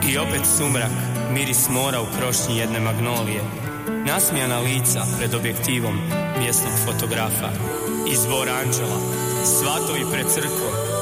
I opet sumrak, miris mora u krošnji jedne magnolije, nasmijana lica pred objektivom mjesnog fotografa, izbor anđela, svatovi pred crkvom,